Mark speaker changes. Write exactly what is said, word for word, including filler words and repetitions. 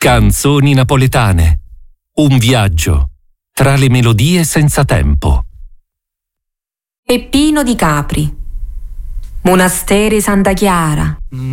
Speaker 1: Canzoni napoletane. Un viaggio tra le melodie senza tempo.
Speaker 2: Peppino di Capri. Monasteri Santa Chiara.